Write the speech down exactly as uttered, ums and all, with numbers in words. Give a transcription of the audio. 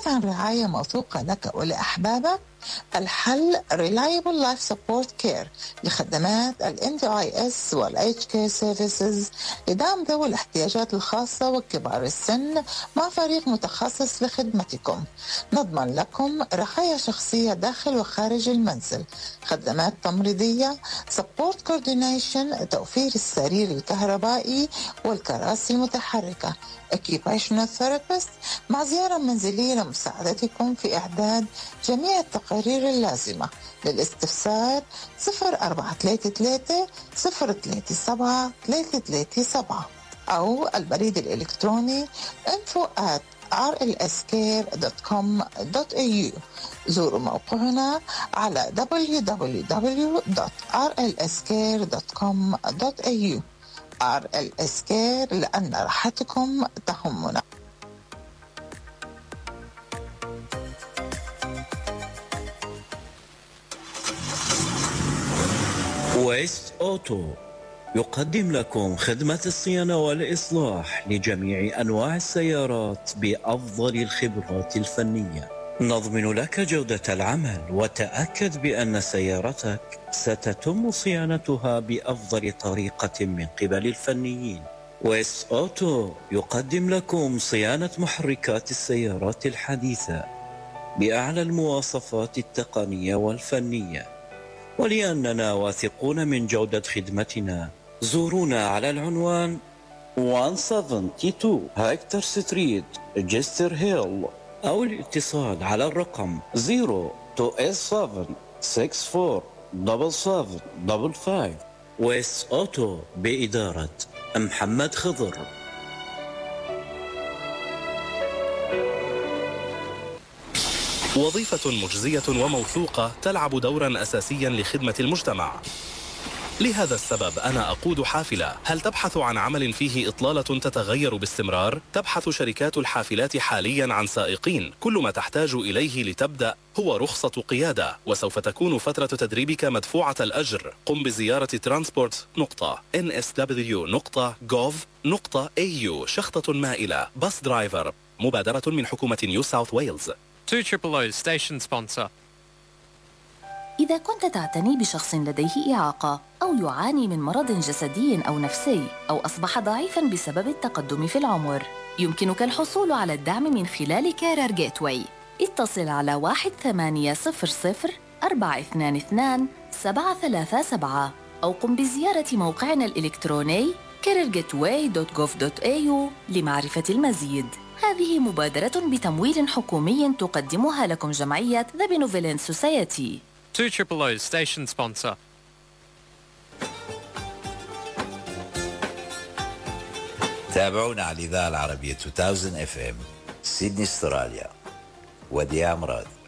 تبحث عن رعاية موثوقة لك ولأحبابك؟ الحل Reliable Life Support Care لخدمات ال إن دي آي إس وال إتش كير Services لدعم ذوي الاحتياجات الخاصة وكبار السن مع فريق متخصص لخدمتكم. نضمن لكم رعاية شخصية داخل وخارج المنزل، خدمات تمريضية، Support Coordination، توفير السرير الكهربائي والكراسي المتحركة، Occupational Therapist، مع زيارة منزلية لمساعدتكم في إعداد جميع التقارير اللازمة. للاستفسار صفر أربعة ثلاثة ثلاثة صفر ثلاثة سبعة ثلاثة ثلاثة سبعة أو البريد الإلكتروني info at آر إل إس كير دوت كوم دوت إيه يو. زوروا موقعنا على دبليو دبليو دبليو دوت آر إل إس كير دوت كوم دوت إيه يو. آر إل إس Care، لأن راحتكم تهمنا. ويست أوتو يقدم لكم خدمة الصيانة والإصلاح لجميع أنواع السيارات بأفضل الخبرات الفنية. نضمن لك جودة العمل، وتأكد بأن سيارتك ستتم صيانتها بأفضل طريقة من قبل الفنيين. ويست أوتو يقدم لكم صيانة محركات السيارات الحديثة بأعلى المواصفات التقنية والفنية، ولأننا واثقون من جودة خدمتنا زورونا على العنوان مئة وسبعة وسبعين هكتور ستريت، جستر هيل، أو الاتصال على الرقم صفر اثنين سبعة ستة أربعة سبعة سبعة خمسة خمسة. ويس أوتو بإدارة محمد خضر. وظيفة مجزية وموثوقة تلعب دورا أساسيا لخدمة المجتمع. لهذا السبب أنا أقود حافلة. هل تبحث عن عمل فيه إطلالة تتغير باستمرار؟ تبحث شركات الحافلات حاليا عن سائقين. كل ما تحتاج إليه لتبدأ هو رخصة قيادة، وسوف تكون فترة تدريبك مدفوعة الأجر. قم بزيارة ترانسبورت نقطة إن إس دبليو نقطة جوف نقطة إيه يو شخطة مائلة باص درايفر، مبادرة من حكومة نيو ساوث ويلز. تو تريبل أو ستيشن سبونسر. إذا كنت تعتني بشخص لديه إعاقة أو يعاني من مرض جسدي أو نفسي أو أصبح ضعيفاً بسبب التقدم في العمر، يمكنك الحصول على الدعم من خلال كارير جيت واي. اتصل على واحد ثمانية صفر صفر أربعة اثنان اثنان سبعة ثلاثة سبعة أو قم بزيارة موقعنا الإلكتروني كارير جيت واي دوت جوف دوت إيه يو لمعرفة المزيد. هذه مبادرة بتمويل حكومي تقدمها لكم جمعية The Benevolent Society. تو تريبل أو ستيشن سبونسر. تابعونا على الإذاعة العربية ألفين إف إم، سيدني استراليا. وديع مراد.